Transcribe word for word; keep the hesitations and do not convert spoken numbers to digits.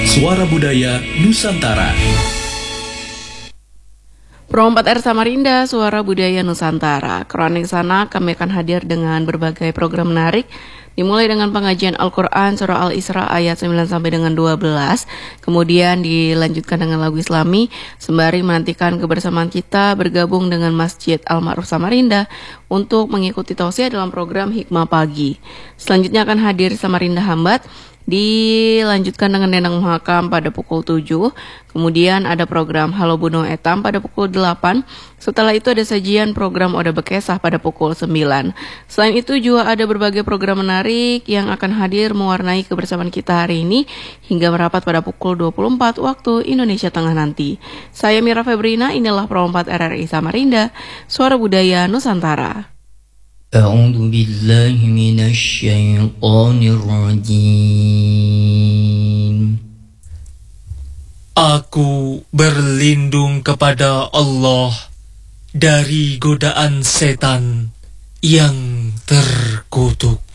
Suara Budaya Nusantara. Pro empat R Samarinda, Suara Budaya Nusantara. Kronik sana kami akan hadir dengan berbagai program menarik, dimulai dengan pengajian Al-Quran Surah Al-Isra ayat sembilan sampai dengan dua belas, kemudian dilanjutkan dengan lagu Islami, sembari menantikan kebersamaan kita bergabung dengan Masjid Al-Ma'ruf Samarinda untuk mengikuti tausiah dalam program Hikmah Pagi. Selanjutnya akan hadir Samarinda Hambat, dilanjutkan dengan Dendang Muhakam pada pukul tujuh, kemudian ada program Halo Buno Etam pada pukul delapan, setelah itu ada sajian program Oda Bekesah pada pukul sembilan. Selain itu juga ada berbagai program menarik yang akan hadir mewarnai kebersamaan kita hari ini hingga merapat pada pukul dua puluh empat waktu Indonesia Tengah nanti. Saya Mira Febrina, inilah Pro empat R R I Samarinda, Suara Budaya Nusantara. A'udzu billahi minasy syaithanir rajim. Aku berlindung kepada Allah dari godaan setan yang terkutuk.